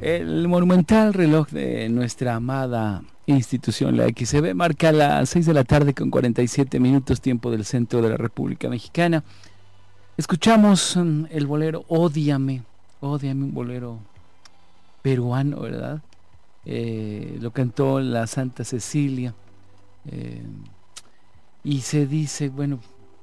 El monumental reloj de nuestra amada institución, la XCB, marca las 6 de la tarde con 47 minutos, tiempo del centro de la República Mexicana. Escuchamos el bolero Ódiame, Ódiame, un bolero peruano, ¿verdad? Lo cantó la Santa Cecilia. Y se dice, ¿verdad?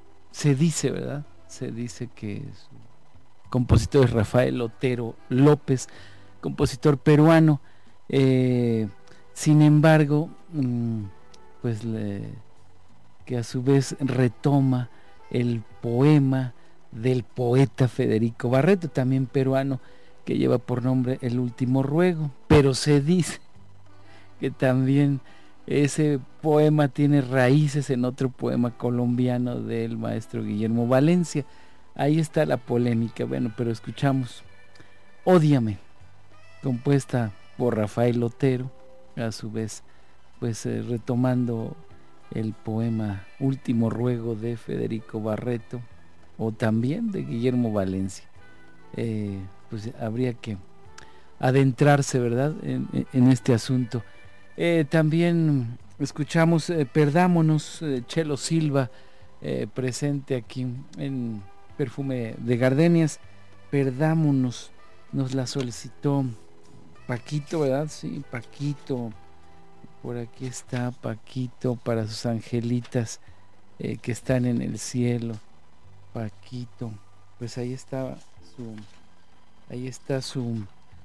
Se dice que su compositor es Rafael Otero López, compositor peruano. Sin embargo, pues que a su vez retoma el poema del poeta Federico Barreto, también peruano, que lleva por nombre El último ruego, pero se dice que también ese poema tiene raíces en otro poema colombiano del maestro Guillermo Valencia. Ahí está la polémica. Bueno, pero escuchamos Ódiame, compuesta por Rafael Otero, a su vez pues retomando el poema Último ruego de Federico Barreto, o también de Guillermo Valencia. Pues habría que adentrarse, ¿verdad?, en este asunto. También escuchamos Perdámonos, Chelo Silva, presente aquí en Perfume de Gardenias. Perdámonos, nos la solicitó Paquito, ¿verdad? Sí, Paquito. Por aquí está Paquito para sus angelitas que están en el cielo. Paquito, pues ahí está su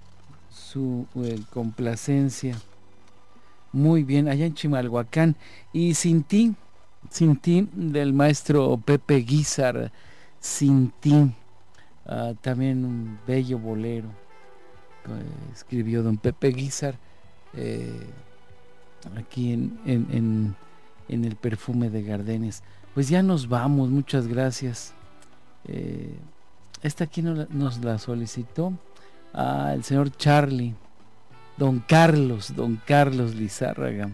complacencia. Muy bien, allá en Chimalhuacán. Y Sin ti, del maestro Pepe Guízar. Sin ti, también un bello bolero escribió don Pepe Guízar, aquí en el Perfume de Gardenias. Pues ya nos vamos, muchas gracias. Esta aquí nos la solicitó el señor Charlie, don Carlos Lizárraga.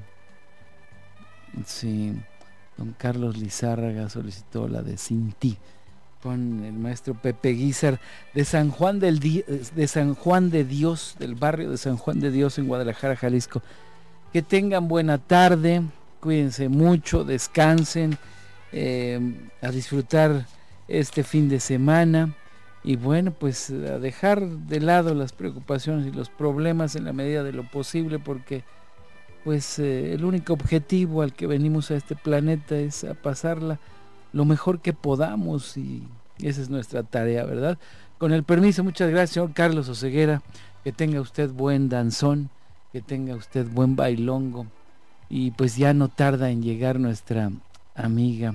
Sí, don Carlos Lizárraga solicitó la de Sin ti, con el maestro Pepe Guízar, de San Juan de Dios, del barrio de San Juan de Dios en Guadalajara, Jalisco. Que tengan buena tarde, cuídense mucho, descansen, a disfrutar este fin de semana, y bueno, pues a dejar de lado las preocupaciones y los problemas en la medida de lo posible, porque pues el único objetivo al que venimos a este planeta es a pasarla lo mejor que podamos, y esa es nuestra tarea, ¿verdad? Con el permiso, muchas gracias, señor Carlos Oseguera. Que tenga usted buen danzón, que tenga usted buen bailongo, y pues ya no tarda en llegar nuestra amiga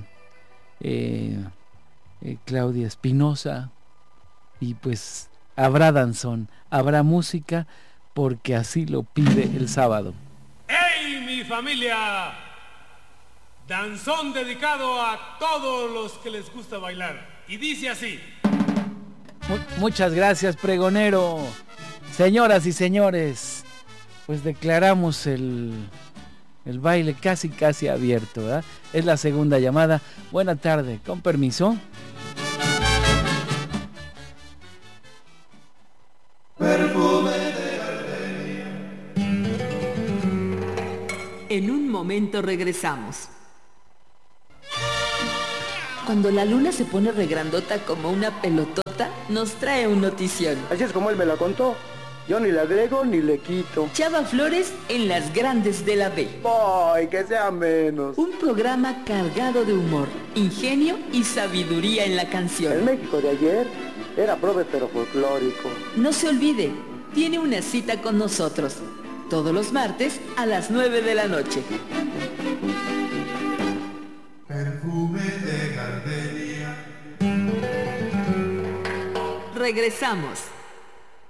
Claudia Espinosa, y pues habrá danzón, habrá música, porque así lo pide el sábado. ¡Hey, mi familia! Danzón dedicado a todos los que les gusta bailar. Y dice así. Muchas gracias, pregonero. Señoras y señores, pues declaramos el baile casi abierto, ¿verdad? Es la segunda llamada. Buena tarde, con permiso. Perfume de gardenia. En un momento regresamos. Cuando la luna se pone regrandota como una pelotota, nos trae un notición. Así es como él me la contó. Yo ni le agrego ni le quito. Chava Flores en Las Grandes de la B. ¡Ay, que sea menos! Un programa cargado de humor, ingenio y sabiduría en la canción. El México de ayer era prove pero folclórico. No se olvide, tiene una cita con nosotros. Todos los martes a las 9 de la noche. Perfume de gardenia. Regresamos.